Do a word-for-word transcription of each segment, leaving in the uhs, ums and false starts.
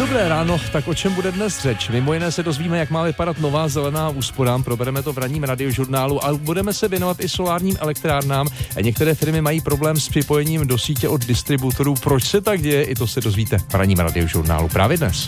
Dobré ráno, tak o čem bude dnes řeč? Mimo jiné se dozvíme, jak má vypadat nová zelená úsporám, probereme to v ranním radiožurnálu a budeme se věnovat i solárním elektrárnám. Některé firmy mají problém s připojením do sítě od distributorů. Proč se tak děje? I to se dozvíte v ranním radiožurnálu právě dnes.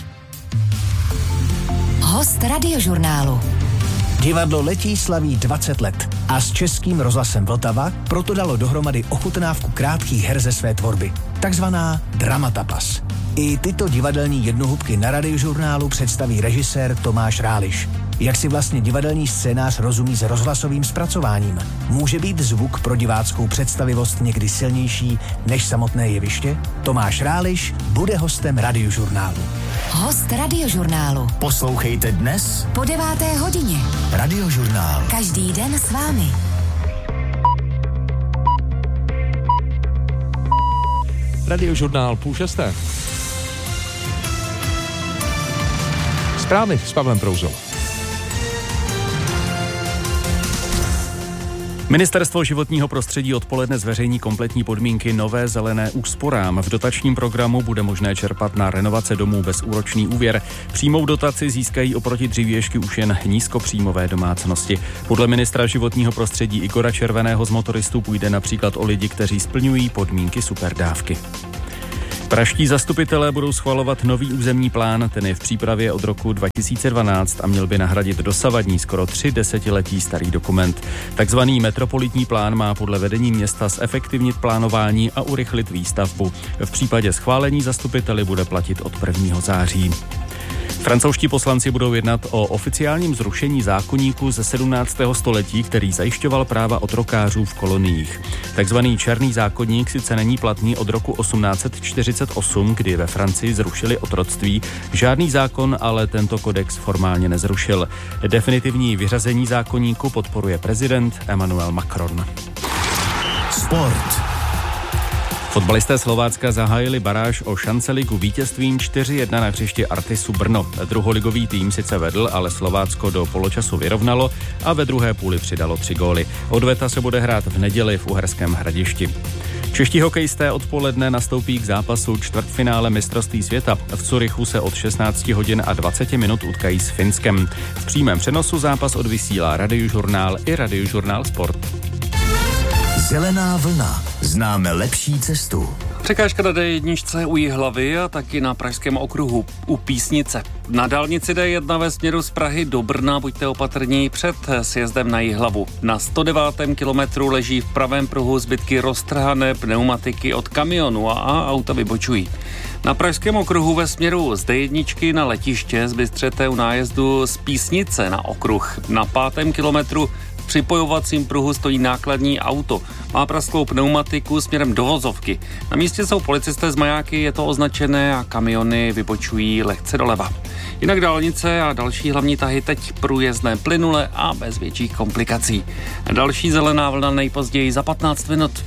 Host radiožurnálu. Divadlo Letí slaví dvacet let a s Českým rozhlasem Vltava proto dalo dohromady ochutnávku krátkých her ze své tvorby, takzvaná Dramatapas. I tyto divadelní jednohubky na radiožurnálu představí režisér Tomáš Ráliš. Jak si vlastně divadelní scénář rozumí s rozhlasovým zpracováním? Může být zvuk pro diváckou představivost někdy silnější než samotné jeviště? Tomáš Ráliš bude hostem radiožurnálu. Host radiožurnálu. Poslouchejte dnes Po deváté hodině. Radiožurnál. Každý den s vámi. Radiožurnál půl šesté. Zprávy s Pavlem Prouzou. Ministerstvo životního prostředí odpoledne zveřejní kompletní podmínky nové zelené úsporám. V dotačním programu bude možné čerpat na renovace domů bezúročný úvěr. Přímou dotaci získají oproti dřívějšky už jen nízkopříjmové domácnosti. Podle ministra životního prostředí Igora Červeného z motoristů půjde například o lidi, kteří splňují podmínky superdávky. Pražští zastupitelé budou schvalovat nový územní plán, ten je v přípravě od roku dva tisíce dvanáct a měl by nahradit dosavadní skoro tři desetiletí starý dokument. Takzvaný metropolitní plán má podle vedení města zefektivnit plánování a urychlit výstavbu. V případě schválení zastupiteli bude platit od prvního září. Francouzští poslanci budou jednat o oficiálním zrušení zákoníku ze sedmnáctého století, který zajišťoval práva otrokářů v koloniích. Takzvaný černý zákoník sice není platný od roku osmnáct set čtyřicet osm, kdy ve Francii zrušili otroctví. Žádný zákon ale tento kodex formálně nezrušil. Definitivní vyřazení zákoníku podporuje prezident Emmanuel Macron. Sport. Fotbalisté Slovácka zahájili baráž o šance ligu vítězstvím čtyři jedna na hřišti Artisu Brno. Druholigový tým sice vedl, ale Slovácko do poločasu vyrovnalo a ve druhé půli přidalo tři góly. Odveta se bude hrát v neděli v Uherském Hradišti. Čeští hokejisté odpoledne nastoupí k zápasu čtvrtfinále mistrovství světa. V Curychu se od šestnáct hodin a dvacet minut utkají s Finskem. V přímém přenosu zápas odvysílá Radiožurnál i Radiožurnál Sport. Zelená vlna. Známe lepší cestu. Překážka na dé jedna u Jihlavy a taky na pražském okruhu u Písnice. Na dálnici dé jedna ve směru z Prahy do Brna buďte opatrní před sjezdem na Jihlavu. Na sto devátém kilometru leží v pravém pruhu zbytky roztrhané pneumatiky od kamionu a auta vybočují. Na pražském okruhu ve směru z dé jedna na letiště zbystřete u nájezdu z Písnice na okruh. Na pátém kilometru v připojovacím pruhu stojí nákladní auto. Má prasklou pneumatiku směrem do vozovky. Na místě jsou policisté z majáky, je to označené a kamiony vybočují lehce doleva. Jinak dálnice a další hlavní tahy teď průjezdné plynule a bez větších komplikací. Další zelená vlna nejpozději za patnáct minut.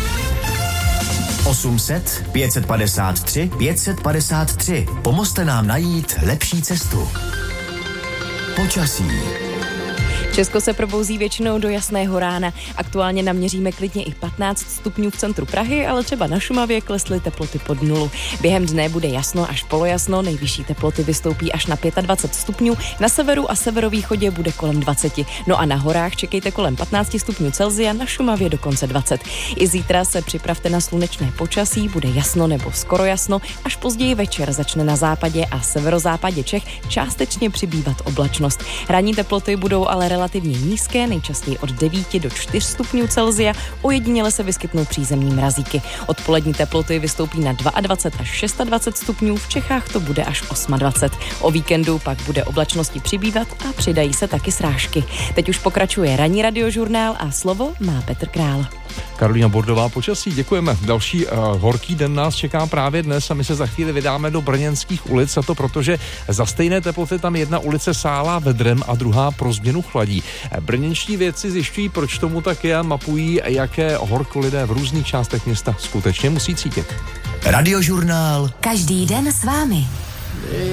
osm set pět set padesát tři pět set padesát tři. Pomozte nám najít lepší cestu. Počasí. Česko se probouzí většinou do jasného rána. Aktuálně naměříme klidně i patnáct stupňů v centru Prahy, ale třeba na Šumavě klesly teploty pod nulu. Během dne bude jasno až polojasno, nejvyšší teploty vystoupí až na dvacet pět stupňů, na severu a severovýchodě bude kolem dvacet. No a na horách čekejte kolem patnáct stupňů Celsia, na Šumavě dokonce dvacet. I zítra se připravte na slunečné počasí, bude jasno nebo skoro jasno, až později večer začne na západě a severozápadě Čech částečně přibývat oblačnost. Ranní teploty budou ale relativně relativně nízké, nejčastěji od devět do čtyř stupňů Celsia, ojediněle se vyskytnou přízemní mrazíky. Odpolední teploty vystoupí na dvacet dva až dvacet šest stupňů, v Čechách to bude až dvacet osm. O víkendu pak bude oblačnosti přibývat a přidají se taky srážky. Teď už pokračuje ranní radiožurnál a slovo má Petr Král. Karolína Bordová, počasí, děkujeme. Další uh, horký den nás čeká právě dnes a my se za chvíli vydáme do brněnských ulic, a to protože za stejné teploty tam jedna ulice sálá vedrem a druhá pro změnu chladí. Brněnští vědci zjišťují, proč tomu tak je, a mapují, jaké horko lidé v různých částech města skutečně musí cítit. Radiožurnál. Každý den s vámi.